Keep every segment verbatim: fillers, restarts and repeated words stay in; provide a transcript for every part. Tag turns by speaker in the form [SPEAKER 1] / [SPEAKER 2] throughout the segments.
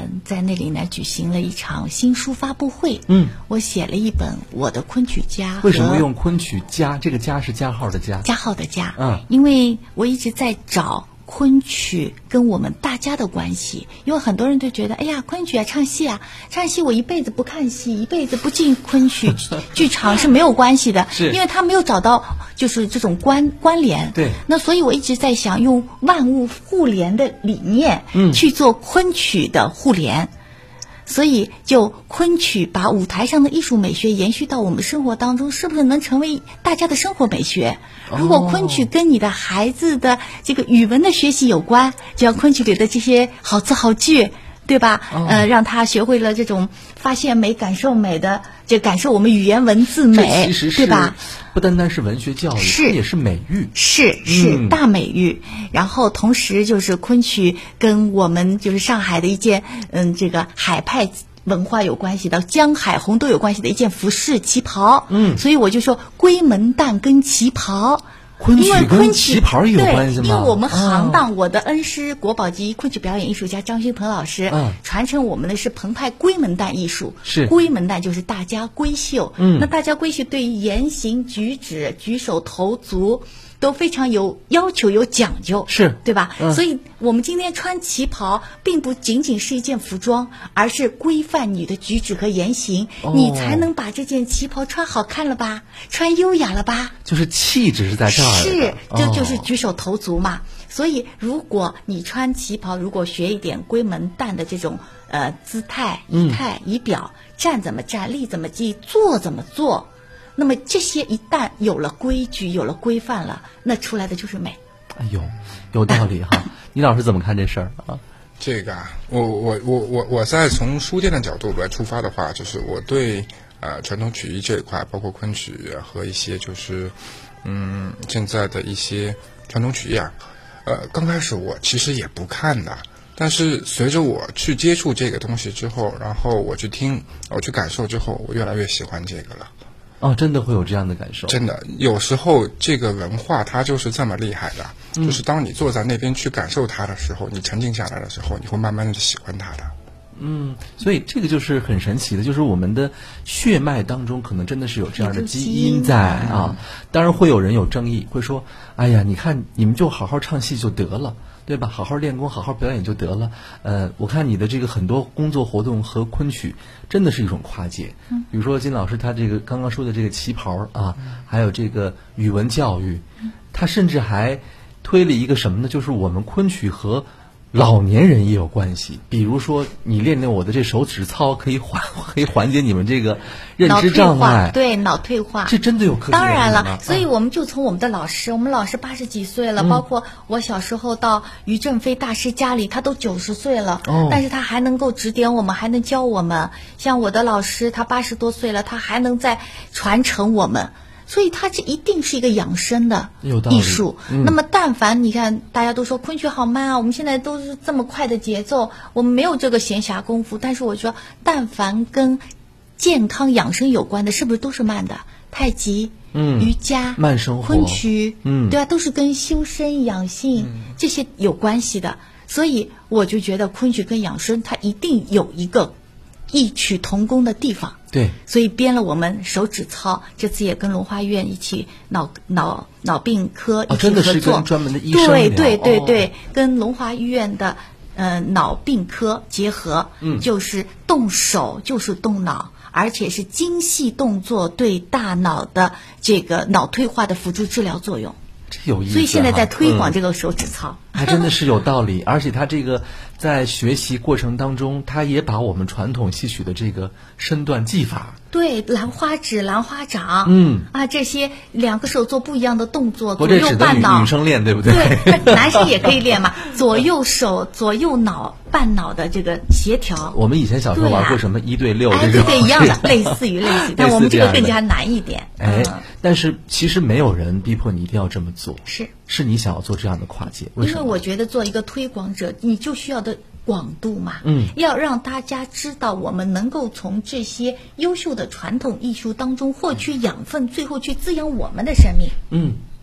[SPEAKER 1] 们在那里呢举行了一场新书发布会。
[SPEAKER 2] 嗯，
[SPEAKER 1] 我写了一本《我的昆曲家》。
[SPEAKER 2] 为什么用昆曲家？这个家是加号的加。
[SPEAKER 1] 加号的加。
[SPEAKER 2] 嗯，
[SPEAKER 1] 因为我一直在找昆曲跟我们大家的关系，因为很多人都觉得，哎呀，昆曲啊，唱戏啊，唱戏我一辈子不看戏，一辈子不进昆曲剧场是没有关系的，
[SPEAKER 2] 是
[SPEAKER 1] 因为他没有找到就是这种关关联。
[SPEAKER 2] 对，
[SPEAKER 1] 那所以我一直在想用万物互联的理念，
[SPEAKER 2] 嗯，
[SPEAKER 1] 去做昆曲的互联。所以就昆曲把舞台上的艺术美学延续到我们生活当中，是不是能成为大家的生活美学？如果昆曲跟你的孩子的这个语文的学习有关，就像昆曲里的这些好词好句，对吧？
[SPEAKER 2] 哦、
[SPEAKER 1] 呃，让他学会了这种发现美、感受美的，就感受我们语言文字美，
[SPEAKER 2] 这其实是
[SPEAKER 1] 对吧？
[SPEAKER 2] 不单单是文学教育，
[SPEAKER 1] 是
[SPEAKER 2] 也是美育，
[SPEAKER 1] 是是、
[SPEAKER 2] 嗯、
[SPEAKER 1] 大美育。然后同时就是昆曲跟我们就是上海的一件嗯这个海派文化有关系的江海红都有关系的一件服饰旗袍。
[SPEAKER 2] 嗯，
[SPEAKER 1] 所以我就说闺门旦跟旗袍。
[SPEAKER 2] 昆曲跟旗袍也有关系吗？
[SPEAKER 1] 因为我们行当、哦、我的恩师国宝级昆曲表演艺术家张勋鹏老师、
[SPEAKER 2] 嗯、
[SPEAKER 1] 传承我们的是彭派闺门旦艺术。
[SPEAKER 2] 是
[SPEAKER 1] 闺门旦就是大家闺秀。
[SPEAKER 2] 嗯，
[SPEAKER 1] 那大家闺秀对于言行举止、举手投足都非常有要求、有讲究，
[SPEAKER 2] 是
[SPEAKER 1] 对吧？
[SPEAKER 2] 嗯、
[SPEAKER 1] 所以我们今天穿旗袍，并不仅仅是一件服装，而是规范你的举止和言行，
[SPEAKER 2] 哦、
[SPEAKER 1] 你才能把这件旗袍穿好看了吧，穿优雅了吧？
[SPEAKER 2] 就是气质是在这儿的，
[SPEAKER 1] 是，这就是
[SPEAKER 2] 哦、
[SPEAKER 1] 举手投足嘛。所以，如果你穿旗袍，如果学一点闺门旦的这种呃姿态、仪态、仪表，嗯、站怎么站，立怎么立，坐怎么坐。那么这些一旦有了规矩，有了规范了，那出来的就是美。
[SPEAKER 2] 哎呦，有道理哈！倪老师怎么看这事儿啊？
[SPEAKER 3] 这个啊，我我我我我在从书店的角度来出发的话，就是我对呃传统曲艺这一块，包括昆曲和一些就是嗯现在的一些传统曲艺啊，呃刚开始我其实也不看的。但是随着我去接触这个东西之后，然后我去听，我去感受之后，我越来越喜欢这个了。
[SPEAKER 2] 哦，真的会有这样的感受。
[SPEAKER 3] 真的，有时候这个文化它就是这么厉害的，
[SPEAKER 2] 嗯、
[SPEAKER 3] 就是当你坐在那边去感受它的时候，你沉静下来的时候，你会慢慢的喜欢它的。
[SPEAKER 2] 嗯，所以这个就是很神奇的，就是我们的血脉当中可能真的是有这样的基因在啊。当然会有人有争议，会说：“哎呀，你看你们就好好唱戏就得了。”对吧？好好练功，好好表演就得了。呃，我看你的这个很多工作活动和昆曲，真的是一种跨界。嗯，比如说金老师他这个刚刚说的这个旗袍啊，嗯、还有这个语文教育，他甚至还推了一个什么呢？就是我们昆曲和老年人也有关系。比如说，你练练我的这手指操，可以缓可以缓解你们这个认知障碍，
[SPEAKER 1] 对脑退化，
[SPEAKER 2] 这真的有科学
[SPEAKER 1] 当然了，
[SPEAKER 2] 啊、
[SPEAKER 1] 所以我们就从我们的老师，我们老师八十几岁了，
[SPEAKER 2] 嗯、
[SPEAKER 1] 包括我小时候到于正飞大师家里，他都九十岁了，
[SPEAKER 2] 哦、
[SPEAKER 1] 但是他还能够指点我们，还能教我们。像我的老师，他八十多岁了，他还能再传承我们。所以它这一定是一个养生的艺术。
[SPEAKER 2] 嗯、
[SPEAKER 1] 那么，但凡你看，大家都说昆曲好慢啊，我们现在都是这么快的节奏，我们没有这个闲暇功夫。但是我说，但凡跟健康养生有关的，是不是都是慢的？太极、
[SPEAKER 2] 嗯、
[SPEAKER 1] 瑜伽、
[SPEAKER 2] 慢生活、
[SPEAKER 1] 昆曲，
[SPEAKER 2] 嗯，
[SPEAKER 1] 对吧？都是跟修身养性、嗯、这些有关系的。所以我就觉得昆曲跟养生，它一定有一个异曲同工的地方。
[SPEAKER 2] 对，
[SPEAKER 1] 所以编了我们手指操，这次也跟龙华医院一起脑脑脑病科一起合作，
[SPEAKER 2] 哦、真的是跟专门的医生
[SPEAKER 1] 对对对对，
[SPEAKER 2] 哦、
[SPEAKER 1] 跟龙华医院的呃脑病科结合，
[SPEAKER 2] 嗯，
[SPEAKER 1] 就是动手就是动脑，而且是精细动作对大脑的这个脑退化的辅助治疗作用。
[SPEAKER 2] 这有意思，
[SPEAKER 1] 所以现在在推广这个手指操，
[SPEAKER 2] 还、嗯、真的是有道理。而且他这个在学习过程当中，他也把我们传统戏曲的这个身段技法，
[SPEAKER 1] 对，兰花指、兰花掌，
[SPEAKER 2] 嗯
[SPEAKER 1] 啊，这些两个手做不一样的动作，左
[SPEAKER 2] 我这指的
[SPEAKER 1] 右半脑，
[SPEAKER 2] 女生练对不对？
[SPEAKER 1] 对，那男生也可以练嘛，左右手、左右脑、半脑的这个协调。
[SPEAKER 2] 我们以前小时候玩过什么一对六
[SPEAKER 1] 哎，
[SPEAKER 2] 这种，
[SPEAKER 1] 对对，一样的，类似于类似于，但我们这个更加难一点。
[SPEAKER 2] 哎，
[SPEAKER 1] 嗯、
[SPEAKER 2] 但是其实没有人逼迫你一定要这么做，
[SPEAKER 1] 是
[SPEAKER 2] 是你想要做这样的跨界，为什么？
[SPEAKER 1] 因为我觉得做一个推广者，你就需要的广度嘛，
[SPEAKER 2] 嗯，
[SPEAKER 1] 要让大家知道我们能够从这些优秀的传统艺术当中获取养分，最后去滋养我们的生命。
[SPEAKER 2] 嗯，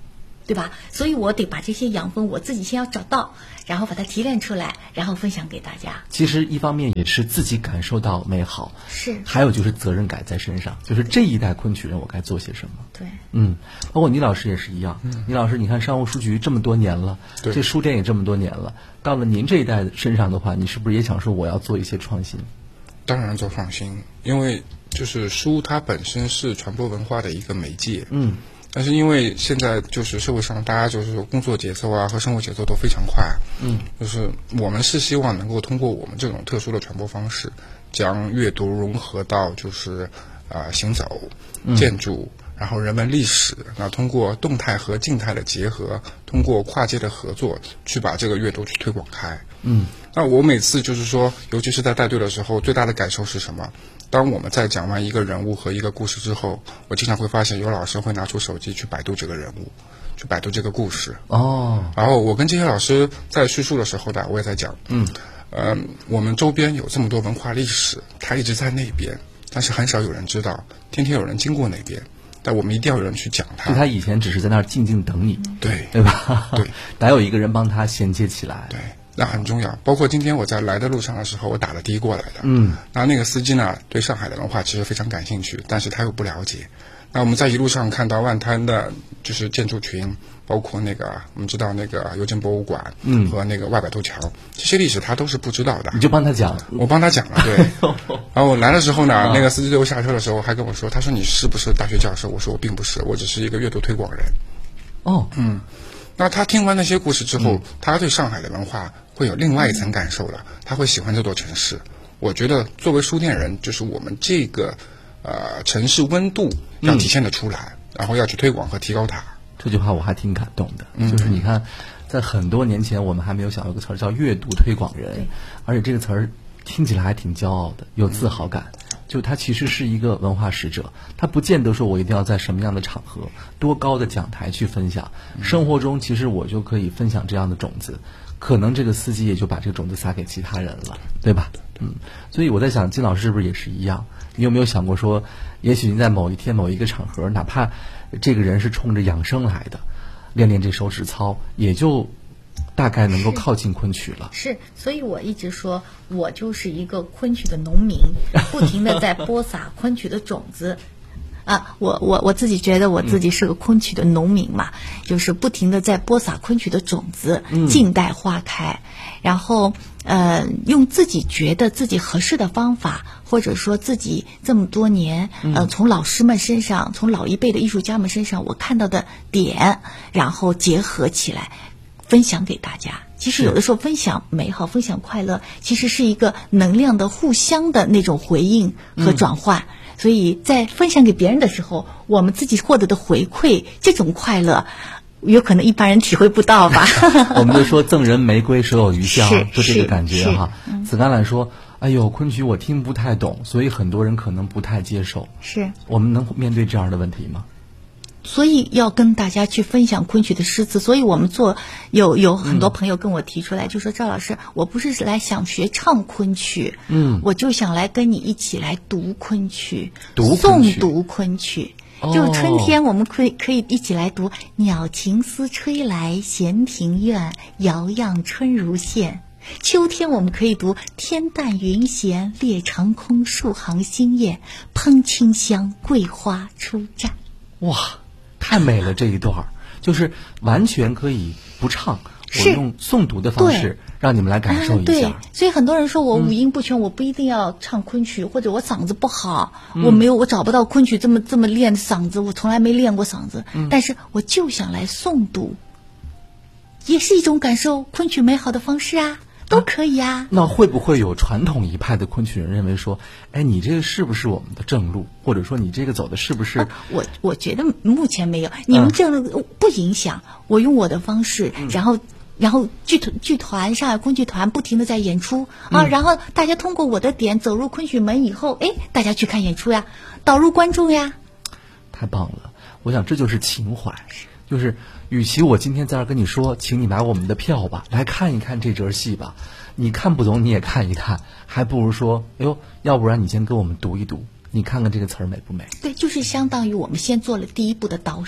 [SPEAKER 1] 对吧？所以我得把这些养分我自己先要找到，然后把它提炼出来，然后分享给大家。
[SPEAKER 2] 其实一方面也是自己感受到美好，
[SPEAKER 1] 是，
[SPEAKER 2] 还有就是责任感在身上，就是这一代昆曲人我该做些什么。
[SPEAKER 1] 对，
[SPEAKER 2] 嗯，包括倪老师也是一样。嗯，倪老师，你看商务书局这么多年了，这书店也这么多年了，到了您这一代身上的话，你是不是也想说我要做一些创新？
[SPEAKER 3] 当然做创新，因为就是书它本身是传播文化的一个媒介。
[SPEAKER 2] 嗯。
[SPEAKER 3] 但是因为现在就是社会上大家就是说工作节奏啊和生活节奏都非常快，
[SPEAKER 2] 嗯，
[SPEAKER 3] 就是我们是希望能够通过我们这种特殊的传播方式，将阅读融合到就是啊、呃、行走、建筑，然后人文历史，那通过动态和静态的结合，通过跨界的合作，去把这个阅读去推广开。
[SPEAKER 2] 嗯，
[SPEAKER 3] 那我每次就是说，尤其是在带队的时候，最大的感受是什么？当我们在讲完一个人物和一个故事之后，我经常会发现有老师会拿出手机去百度这个人物，去百度这个故事。
[SPEAKER 2] 哦，
[SPEAKER 3] 然后我跟这些老师在叙述的时候呢，我也在讲，
[SPEAKER 2] 嗯，
[SPEAKER 3] 呃，我们周边有这么多文化历史，它一直在那边，但是很少有人知道，天天有人经过那边，但我们一定要有人去讲它。
[SPEAKER 2] 就他以前只是在那儿静静等你，
[SPEAKER 3] 对，
[SPEAKER 2] 对吧？
[SPEAKER 3] 对，
[SPEAKER 2] 得有一个人帮他衔接起来。
[SPEAKER 3] 对。那很重要，包括今天我在来的路上的时候，我打了的过来的。
[SPEAKER 2] 嗯，
[SPEAKER 3] 那那个司机呢，对上海的文化其实非常感兴趣，但是他又不了解。那我们在一路上看到万滩的，就是建筑群，包括那个我们知道那个邮政博物馆，
[SPEAKER 2] 嗯，
[SPEAKER 3] 和那个外摆渡桥，这些历史他都是不知道的。
[SPEAKER 2] 你就帮他讲，
[SPEAKER 3] 我帮他讲了，对。然后我来的时候呢，那个司机对我下车的时候还跟我说，他说你是不是大学教授？我说我并不是，我只是一个阅读推广人。
[SPEAKER 2] 哦，
[SPEAKER 3] 嗯。那他听完那些故事之后，嗯、他对上海的文化会有另外一层感受了，他会喜欢这座城市。我觉得作为书店人，就是我们这个呃城市温度要体现得出来，嗯、然后要去推广和提高它。
[SPEAKER 2] 这句话我还挺感动的，嗯、就是你看，在很多年前我们还没有想到一个词儿叫阅读推广人，而且这个词儿听起来还挺骄傲的，有自豪感。嗯就他其实是一个文化使者，他不见得说我一定要在什么样的场合、多高的讲台去分享。生活中其实我就可以分享这样的种子，可能这个司机也就把这个种子撒给其他人了，对吧？嗯，所以我在想，金老师是不是也是一样？你有没有想过说，也许您在某一天、某一个场合，哪怕这个人是冲着养生来的，练练这手指操，也就大概能够靠近昆曲了。
[SPEAKER 1] 是，所以我一直说，我就是一个昆曲的农民，不停的在播撒昆曲的种子。啊，我我我自己觉得我自己是个昆曲的农民嘛，嗯、就是不停的在播撒昆曲的种子，
[SPEAKER 2] 嗯、
[SPEAKER 1] 静待花开，然后呃，用自己觉得自己合适的方法，或者说自己这么多年呃，从老师们身上，从老一辈的艺术家们身上，我看到的点，然后结合起来。分享给大家，其实有的时候分享美好、分享快乐，其实是一个能量的互相的那种回应和转换。嗯、所以在分享给别人的时候，我们自己获得的回馈，这种快乐，有可能一般人体会不到吧。
[SPEAKER 2] 我们就说赠人玫瑰，手有余香，就这个感觉哈。
[SPEAKER 1] 嗯、
[SPEAKER 2] 紫甘蓝说：“哎呦，昆曲我听不太懂，所以很多人可能不太接受。”
[SPEAKER 1] 是
[SPEAKER 2] 我们能面对这样的问题吗？
[SPEAKER 1] 所以要跟大家去分享昆曲的诗词，所以我们做有有很多朋友跟我提出来，嗯、就说赵老师，我不是来想学唱昆曲，
[SPEAKER 2] 嗯，
[SPEAKER 1] 我就想来跟你一起来读昆曲，
[SPEAKER 2] 读
[SPEAKER 1] 诵读昆曲。
[SPEAKER 2] 哦、
[SPEAKER 1] 就春天我们可以可以一起来读“鸟情丝吹来闲庭院，摇漾春如线”。秋天我们可以读“天淡云闲，列长空，数行新叶，烹清香，桂花初绽”。
[SPEAKER 2] 哇！太美了，这一段就是完全可以不唱，我用诵读的方式让你们来感受一下。
[SPEAKER 1] 啊、对，所以很多人说我五音不全，嗯、我不一定要唱昆曲，或者我嗓子不好，
[SPEAKER 2] 嗯、
[SPEAKER 1] 我没有，我找不到昆曲这么这么练嗓子，我从来没练过嗓子，
[SPEAKER 2] 嗯、
[SPEAKER 1] 但是我就想来诵读，也是一种感受昆曲美好的方式啊。都可以啊。
[SPEAKER 2] 那会不会有传统一派的昆曲人认为说，哎，你这个是不是我们的正路，或者说你这个走的是不是？
[SPEAKER 1] 啊、我我觉得目前没有，你们正路、嗯、不影响。我用我的方式，
[SPEAKER 2] 嗯、
[SPEAKER 1] 然后然后剧团剧团上海昆剧团不停的在演出啊，
[SPEAKER 2] 嗯、
[SPEAKER 1] 然后大家通过我的点走入昆曲门以后，哎，大家去看演出呀，导入观众呀。
[SPEAKER 2] 太棒了，我想这就是情怀。就是，与其我今天在这儿跟你说，请你买我们的票吧，来看一看这折戏吧，你看不懂你也看一看，还不如说，哎呦，要不然你先跟我们读一读，你看看这个词儿美不美？
[SPEAKER 1] 对，就是相当于我们先做了第一步的导赏，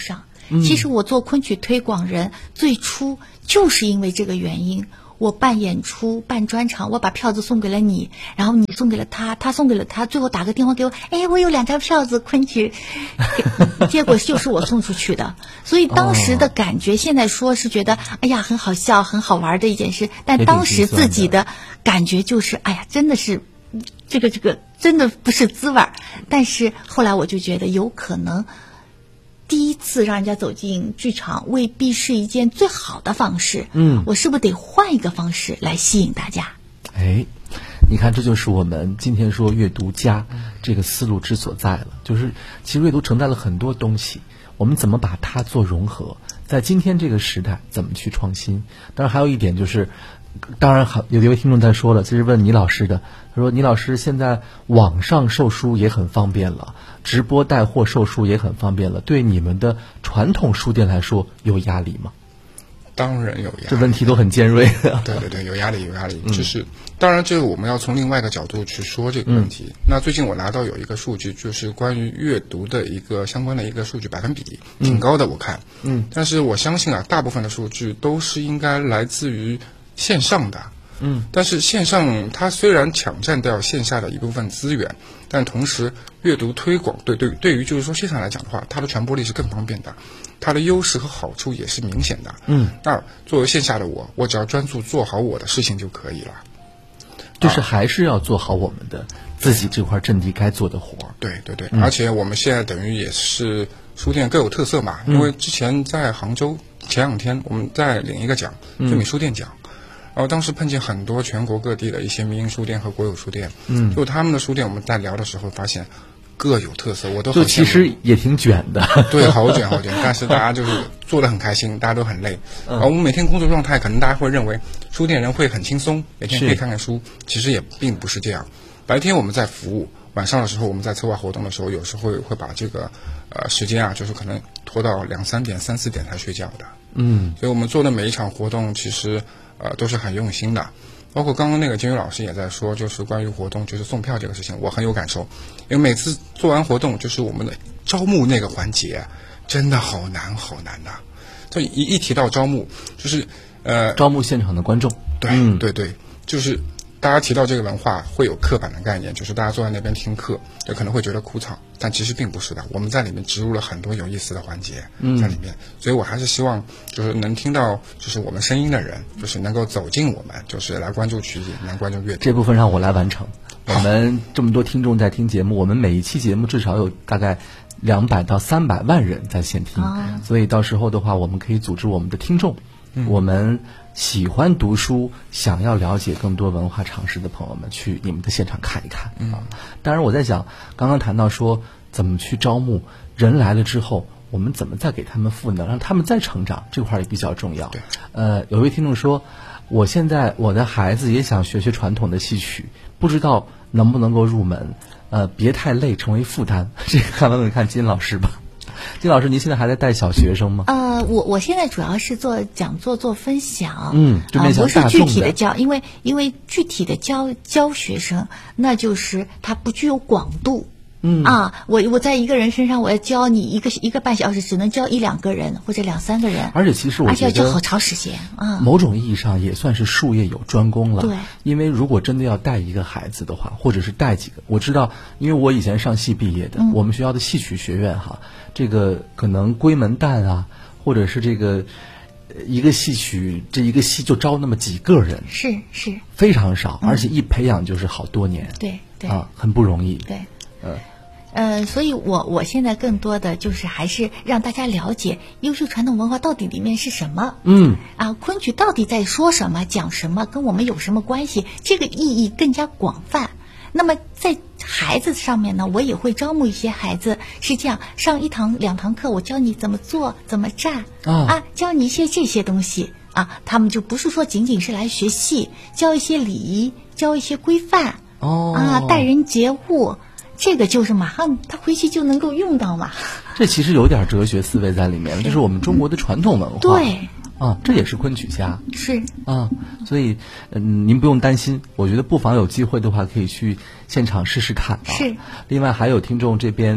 [SPEAKER 1] 嗯、其实我做昆曲推广人，最初就是因为这个原因。我办演出办专场，我把票子送给了你，然后你送给了他，他送给了他，最后打个电话给我，哎，我有两张票子昆曲，结果就是我送出去的。所以当时的感觉，现在说是觉得哎呀很好笑很好玩的一件事，但当时自己的感觉就是哎呀真的是这个这个真的不是滋味儿。但是后来我就觉得有可能第一次让人家走进剧场未必是一件最好的方式，嗯，我是不是得换一个方式来吸引大家？
[SPEAKER 2] 哎，你看，这就是我们今天说阅读家这个思路之所在了。就是其实阅读承载了很多东西，我们怎么把它做融合，在今天这个时代怎么去创新？当然还有一点就是，当然好，有一位听众在说了，这是问倪老师的，他说倪老师现在网上售书也很方便了，直播带货售书也很方便了，对你们的传统书店来说有压力吗？
[SPEAKER 3] 当然有压力，
[SPEAKER 2] 这问题都很尖锐。
[SPEAKER 3] 对对对，有压力有压力，嗯、就是当然这个我们要从另外一个角度去说这个问题。嗯、那最近我拿到有一个数据，就是关于阅读的一个相关的一个数据，百分比挺高的，我看。嗯。但是我相信啊，大部分的数据都是应该来自于线上的。嗯。但是线上它虽然抢占掉线下的一部分资源，但同时阅读推广对对对于就是说线上来讲的话，它的传播力是更方便的。它的优势和好处也是明显的。嗯，那作为线下的我，我只要专注做好我的事情就可以了。
[SPEAKER 2] 就是还是要做好我们的自己这块阵地该做的活。
[SPEAKER 3] 对对对，嗯、而且我们现在等于也是书店各有特色嘛。嗯、因为之前在杭州前两天我们在领一个奖，最美书店奖。嗯然后当时碰见很多全国各地的一些民营书店和国有书店，嗯，就他们的书店，我们在聊的时候发现各有特色，我都很
[SPEAKER 2] 就其实也挺卷的，
[SPEAKER 3] 对，好卷好卷，但是大家就是做得很开心，大家都很累。然后我们每天工作状态，可能大家会认为书店人会很轻松，每天可以看看书，其实也并不是这样。白天我们在服务，晚上的时候我们在策划活动的时候，有时候会会把这个呃时间啊，就是可能拖到两三点、三四点才睡觉的。嗯，所以我们做的每一场活动，其实。呃，都是很用心的，包括刚刚那个金宇老师也在说，就是关于活动，就是送票这个事情，我很有感受，因为每次做完活动，就是我们的招募那个环节，真的好难好难的。就一一提到招募，就是呃，
[SPEAKER 2] 招募现场的观众，
[SPEAKER 3] 对、嗯、对对，就是大家提到这个文化，会有刻板的概念，就是大家坐在那边听课，就可能会觉得枯燥，但其实并不是的。我们在里面植入了很多有意思的环节在里面，嗯、所以我还是希望，就是能听到就是我们声音的人，就是能够走进我们，就是来关注曲艺，来关注阅读。
[SPEAKER 2] 这部分让我来完成。我们这么多听众在听节目，我们每一期节目至少有大概两百到三百万人在线听，哦、所以到时候的话，我们可以组织我们的听众，嗯、我们。喜欢读书、想要了解更多文化常识的朋友们，去你们的现场看一看啊！当然，我在想，刚刚谈到说怎么去招募人来了之后，我们怎么再给他们赋能，让他们再成长，这块也比较重要。呃，有位听众说，我现在我的孩子也想学学传统的戏曲，不知道能不能够入门？呃，别太累，成为负担。这个看问问看金老师吧。金老师，您现在还在带小学生吗？
[SPEAKER 1] 呃，我我现在主要是做讲座、做分享，
[SPEAKER 2] 嗯，就面向大众的、
[SPEAKER 1] 呃、不是具体的教，因为因为具体的教教学生，那就是它不具有广度。嗯啊，我我在一个人身上，我要教你一个一个半小时，只能教一两个人或者两三个人。
[SPEAKER 2] 而且其实我觉得，
[SPEAKER 1] 而且要教好长时间啊。
[SPEAKER 2] 某种意义上也算是术业有专攻了。
[SPEAKER 1] 对，
[SPEAKER 2] 因为如果真的要带一个孩子的话，或者是带几个，我知道，因为我以前上戏毕业的，嗯、我们学校的戏曲学院哈，这个可能闺门旦啊，或者是这个一个戏曲这一个戏就招那么几个人，
[SPEAKER 1] 是是
[SPEAKER 2] 非常少，嗯、而且一培养就是好多年。
[SPEAKER 1] 对对
[SPEAKER 2] 啊，很不容易。
[SPEAKER 1] 对，呃。呃，所以我我现在更多的就是还是让大家了解优秀传统文化到底里面是什么。嗯，啊，昆曲到底在说什么、讲什么，跟我们有什么关系？这个意义更加广泛。那么在孩子上面呢，我也会招募一些孩子，是这样，上一堂两堂课，我教你怎么做、怎么站，啊，啊教你一些这些东西啊，他们就不是说仅仅是来学戏，教一些礼仪，教一些规范，哦，啊，待人接物。这个就是马上他回去就能够用到嘛。
[SPEAKER 2] 这其实有点哲学思维在里面，就是我们中国的传统文化。
[SPEAKER 1] 对
[SPEAKER 2] 啊，这也是昆曲家。
[SPEAKER 1] 是
[SPEAKER 2] 啊，所以嗯，您不用担心，我觉得不妨有机会的话，可以去现场试试看啊。
[SPEAKER 1] 是。
[SPEAKER 2] 另外还有听众这边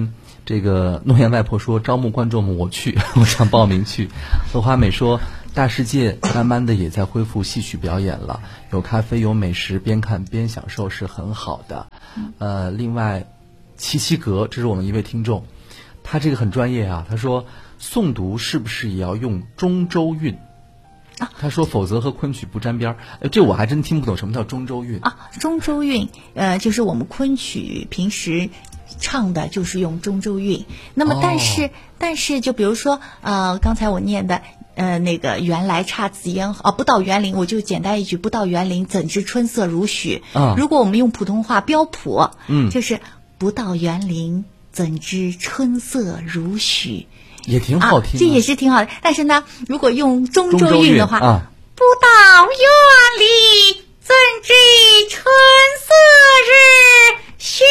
[SPEAKER 2] 这个诺言外婆说招募观众们，我去，我想报名去。荷花美说大世界慢慢的也在恢复戏曲表演了，有咖啡有美食，边看边享受是很好的。呃，另外七七格，这是我们一位听众，他这个很专业啊，他说诵读是不是也要用中州韵？他说否则和昆曲不沾边儿。哎，这我还真听不懂什么叫中州韵
[SPEAKER 1] 啊。中州韵呃就是我们昆曲平时唱的就是用中州韵。那么但是、哦、但是就比如说呃刚才我念的呃那个原来姹紫嫣啊，不到园林，我就简单一句不到园林怎知春色如许啊。如果我们用普通话标谱，嗯，就是不到园林怎知春色如许，
[SPEAKER 2] 也挺好听、啊
[SPEAKER 1] 啊，这也是挺好的。但是呢，如果用中州韵的话，
[SPEAKER 2] 啊、
[SPEAKER 1] 不到园里怎知春色日许。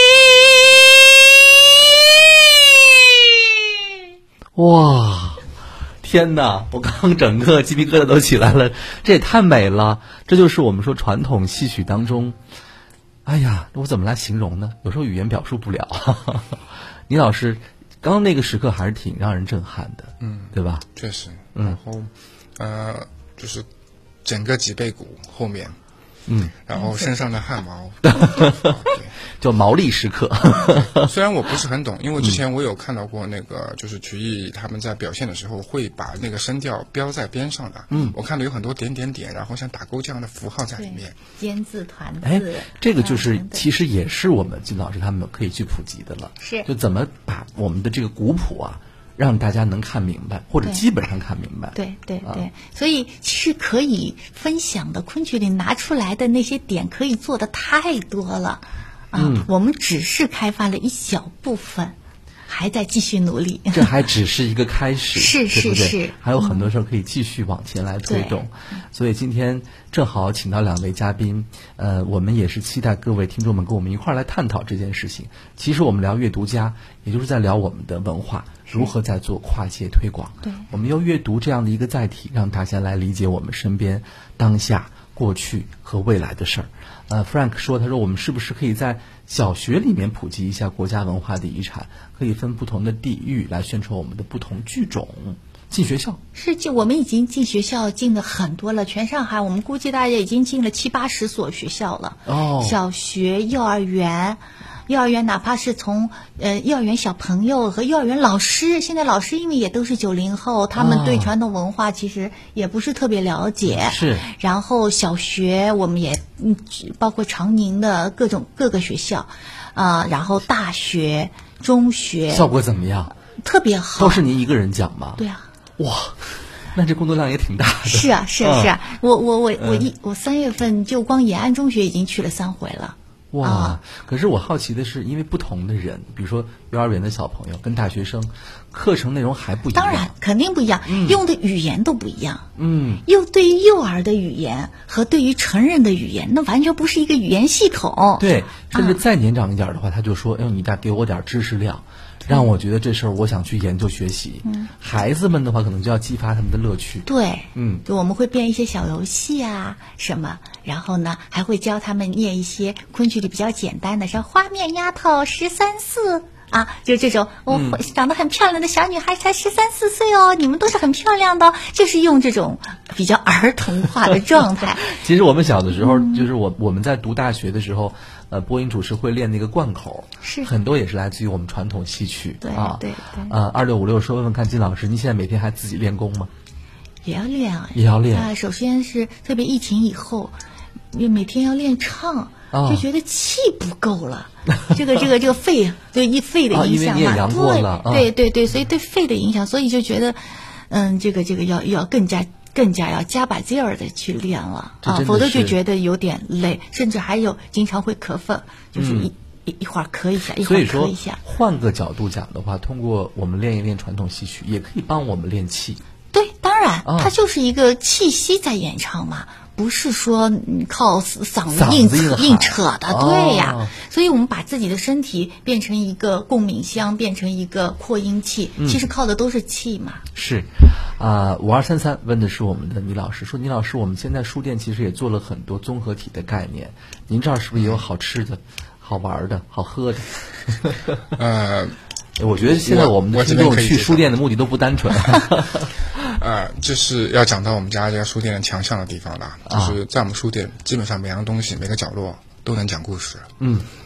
[SPEAKER 2] 哇，天哪！我刚整个鸡皮疙瘩都起来了，这也太美了。这就是我们说传统戏曲当中，哎呀，我怎么来形容呢？有时候语言表述不了。倪老师。刚刚那个时刻还是挺让人震撼的，嗯，对吧？
[SPEAKER 3] 确实，然后，嗯、呃，就是整个脊背骨后面，嗯，然后身上的汗毛，
[SPEAKER 2] 叫毛利时刻。
[SPEAKER 3] 虽然我不是很懂，因为之前我有看到过那个，就是曲艺他们在表现的时候会把那个声调标在边上的，嗯，我看到有很多点点点，然后像打勾这样的符号在里面，
[SPEAKER 1] 尖字团字，
[SPEAKER 2] 哎，这个就是其实也是我们金老师他们可以去普及的了，
[SPEAKER 1] 是，
[SPEAKER 2] 就怎么把我们的这个古谱啊。让大家能看明白，或者基本上看明白。
[SPEAKER 1] 对对 对, 对、啊，所以是可以分享的。昆曲里拿出来的那些点，可以做的太多了啊！嗯、我们只是开发了一小部分，还在继续努力。
[SPEAKER 2] 这还只是一个开始，
[SPEAKER 1] 是是是，
[SPEAKER 2] 对对还有很多事儿可以继续往前来推动。嗯、所以今天正好请到两位嘉宾，呃，我们也是期待各位听众们跟我们一块儿来探讨这件事情。其实我们聊阅读家，也就是在聊我们的文化。如何在做跨界推广？
[SPEAKER 1] 对，
[SPEAKER 2] 我们用阅读这样的一个载体，让大家来理解我们身边当下、过去和未来的事儿。呃 ，Frank 说，他说我们是不是可以在小学里面普及一下国家文化的遗产？可以分不同的地域来宣传我们的不同剧种。进学校
[SPEAKER 1] 是进，我们已经进学校进了很多了。全上海，我们估计大家已经进了七八十所学校了。哦，小学、幼儿园。幼儿园哪怕是从呃幼儿园小朋友和幼儿园老师，现在老师因为也都是九零后，他们对传统文化其实也不是特别了解。
[SPEAKER 2] 是。
[SPEAKER 1] 然后小学我们也嗯包括长宁的各种各个学校，啊、呃，然后大学、中学
[SPEAKER 2] 效果怎么样？
[SPEAKER 1] 特别好。
[SPEAKER 2] 都是您一个人讲吗？
[SPEAKER 1] 对啊。
[SPEAKER 2] 哇，那这工作量也挺大的。
[SPEAKER 1] 是啊，是啊，是啊。嗯、我我我我一我三月份就光延安中学已经去了三回了。
[SPEAKER 2] 哇、啊！可是我好奇的是，因为不同的人，比如说幼儿园的小朋友跟大学生，课程内容还不一样。
[SPEAKER 1] 当然，肯定不一样，嗯、用的语言都不一样。
[SPEAKER 2] 嗯，
[SPEAKER 1] 又对于幼儿的语言和对于成人的语言，那完全不是一个语言系统。
[SPEAKER 2] 对，甚至再年长一点的话，啊、他就说：“哎呦，你得给我点知识量。”让我觉得这事儿我想去研究学习。嗯，孩子们的话可能就要激发他们的乐趣。
[SPEAKER 1] 对，
[SPEAKER 2] 嗯，
[SPEAKER 1] 就我们会编一些小游戏啊什么，然后呢还会教他们念一些昆曲里比较简单的，像花面丫头十三四啊，就这种我、哦嗯、长得很漂亮的小女孩才十三四岁哦，你们都是很漂亮的，就是用这种比较儿童化的状态。
[SPEAKER 2] 其实我们小的时候，嗯、就是我我们在读大学的时候。呃，播音主持会练那个贯口，
[SPEAKER 1] 是
[SPEAKER 2] 很多也是来自于我们传统戏曲。
[SPEAKER 1] 对
[SPEAKER 2] 啊，
[SPEAKER 1] 对对。
[SPEAKER 2] 呃，二六五六说，问问看金老师，您现在每天还自己练功吗？
[SPEAKER 1] 也要练啊，
[SPEAKER 2] 也要练。
[SPEAKER 1] 啊，首先是特别疫情以后，也每天要练唱，哦、就觉得气不够了。这个这个这个肺，就一肺的影响嘛，
[SPEAKER 2] 啊、对、
[SPEAKER 1] 啊、对对对，所以对肺的影响，所以就觉得，嗯，这个这个要要更加。更加要加把劲儿的去练了啊，否则就觉得有点累，甚至还有经常会咳嗽，就是一、嗯、一一会儿咳一下，一会儿咳一下。
[SPEAKER 2] 换个角度讲的话，通过我们练一练传统戏曲，也可以帮我们练气。
[SPEAKER 1] 对，当然，啊、它就是一个气息在演唱嘛，不是说靠嗓子硬扯硬扯的，对呀、哦。所以我们把自己的身体变成一个共鸣箱，变成一个扩音器，嗯、其实靠的都是气嘛。
[SPEAKER 2] 是。啊，五二三三问的是我们的倪老师，说倪老师，我们现在书店其实也做了很多综合体的概念，您这儿是不是也有好吃的、好玩的、好喝的？
[SPEAKER 3] 呃，
[SPEAKER 2] 我觉得现在我们的听众去书店的目的都不单纯。
[SPEAKER 3] 呃，这是要讲到我们家这家书店的强项的地方了，就是在我们书店基本上每样东西每个角落都能讲故事。
[SPEAKER 2] 嗯。